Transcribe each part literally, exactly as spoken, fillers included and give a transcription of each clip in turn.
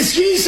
deschisă!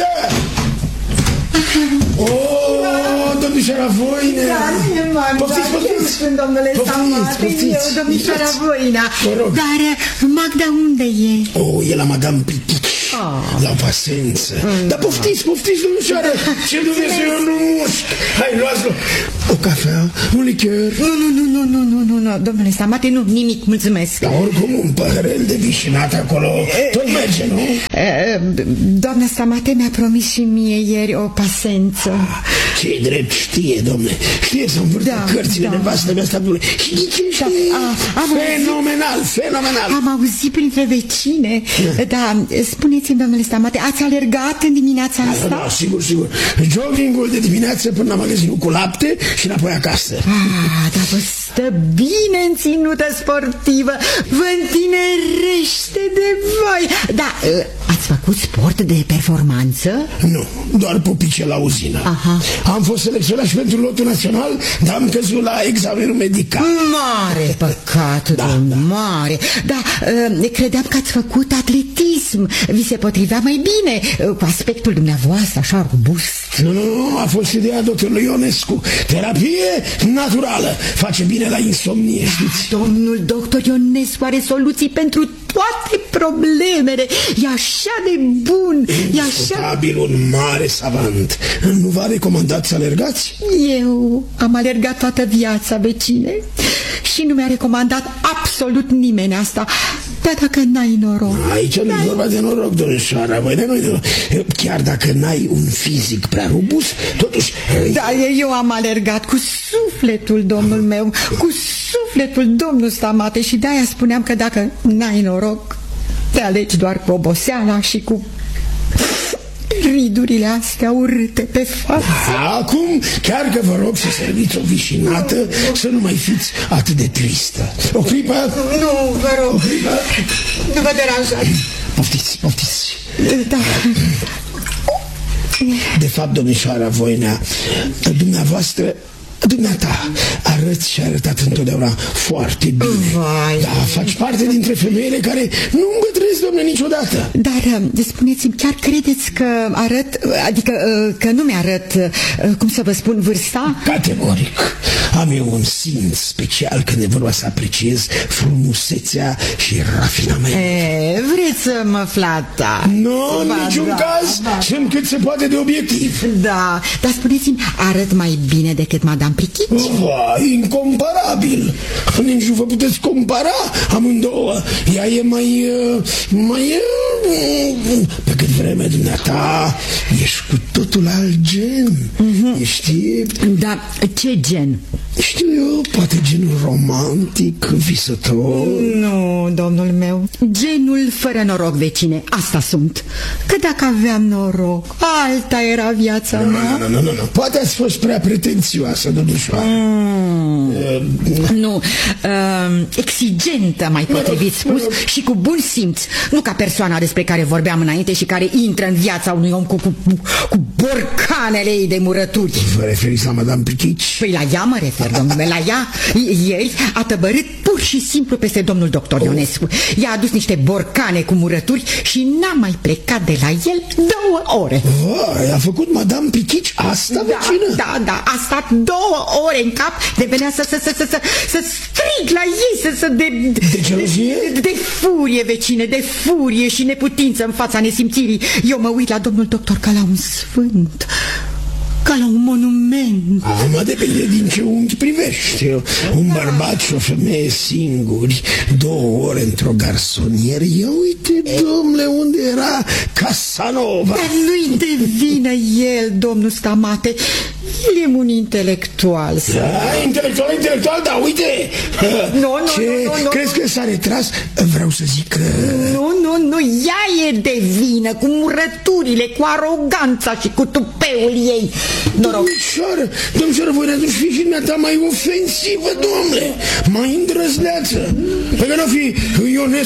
Oh, domnișoara Voina! Poftiți, poftiți! Domnule Stamate, eu, domnișoara Voina. Dar Magda unde e? Oh, e la Madame Pitici, la pasență. Dar poftiți, poftiți, domnișoara! Ce Dumnezeu nu mușc! Hai, luați-l! O cafea, un lichior. Nu, nu, nu, nu, nu, nu, nu, nu, domnule Stamate, nu, nimic, mulțumesc. Dar oricum un păhărel de vișinat acolo tot merge, nu? Doamna Stamate mi-a promis și mie ieri o pasență. Ce drept știe, domne. Știe să învârtă da, cărțile da. nevastă mea statului. Și de ce știe? Da, a, fenomenal, auzit, fenomenal. Am auzit printre vecine. Da, da, spuneți-mi, domnule Stamate, ați alergat în dimineața da, asta? Da, da, sigur, sigur. Jogging-ul de dimineață până la magazinul cu lapte și înapoi acasă. Ah, dar vă stă bine în ținută sportivă. Vă întinerește de voi. Da, ați făcut sport de performanță? Nu, doar pupice la uzină. Aha. Am fost selecționat și pentru lotul național, dar am căzut la examenul medical. Mare păcat, da, domn, da. mare. Da, credeam că ați făcut atletism. Vi se potrivea mai bine cu aspectul dumneavoastră, așa robust. Nu, nu, nu, a fost ideea doctorului Ionescu. Terapie naturală. Face bine la insomnie, știți? Domnul doctor Ionescu are soluții pentru toate problemele. E așa de bun. E așa... un mare savant. Nu v-a recomandat să alergați? Eu am alergat toată viața, vecine, și nu mi-a recomandat absolut nimeni asta. Dar dacă n-ai noroc... Aici nu e vorba de noroc, domnișoara. Chiar dacă n-ai un fizic prea robust, totuși... Da, eu am alergat cu sufletul, domnul meu, cu sufletul, domnul Stamate, și de-aia spuneam că dacă n-ai noroc, te alegi doar cu oboseala și cu ridurile astea urâte pe față. Acum, chiar că vă rog să serviți o vișinată, să nu mai fiți atât de tristă. O clipă? Nu, vă rog. Nu vă deranjați. Poftiți, poftiți. Da. De fapt, domnișoara Voina, dumneavoastră, dumneata, arăți și arătat întotdeauna foarte bine. Vai. Da, faci parte dintre femeile care nu îmbătrânesc, domne, niciodată. Dar spuneți-mi, chiar credeți că arăt, adică că nu mi-arăt, cum să vă spun, vârsta? Categoric. Am eu un simț special când e vorba să apreciez frumusețea și rafinamentul. E, vreți să mă flata? Nu, în niciun da, caz. Da. Sunt cât se poate de obiectiv. Da, dar spuneți-mi, arăt mai bine decât Madame Pitici? Vai, incomparabil. Nici nu vă puteți compara amândouă. Ea e mai... mai... Pe cât vreme dumneata ești cu totul alt gen. Mm-hmm. Știi? Da, ce gen? Știu eu, poate genul romantic, visător. Nu, domnul meu, genul fără noroc, vecine, asta sunt. Că dacă aveam noroc, alta era viața no, mea. Nu, nu, nu, nu, poate ați fost prea pretențioasă, domnișoară. mm. uh, Nu, uh, exigentă, mai potrivit spus, și cu bun simț. Nu ca persoana despre care vorbeam înainte și care intră în viața unui om cu, cu, cu borcanele ei de murături. Vă referiți la Madame Pitici? Păi la ea mă refer, domnule, la ea. Ieri a tăbărât pur și simplu peste domnul doctor Ionescu. I-a adus niște borcane cu murături și n-a mai plecat de la el două ore. Vai, a făcut Madame Pitici asta, da, vecină? Da, da, a stat două ore în cap de venea să, să, să, să, să, să strig la ei, să, să de... De gelozie? De, de furie, vecine, de furie și neputință în fața nesimțirii. Eu mă uit la domnul doctor ca la un sfânt, ca la un monument. Mă depinde din ce unghi privești. Un bărbat și o femeie singuri, două ore într-o garsonieră. Ia uite, domnule, unde era Casanova. Dar nu-i de vină el, domnul Stamate. El e un intelectual. Da, intelectual, intelectual, da, uite. Nu, nu, ce, nu, nu, nu. Crezi că s-a retras? Vreau să zic că... Nu, nu, nu, ea e de vină, cu murăturile, cu aroganța și cu tupeul ei. Domnișoară, domnișoară, voi ne-aduci fișina ta mai ofensivă, domnule, mai îndrăzneață. Pe că n-o fi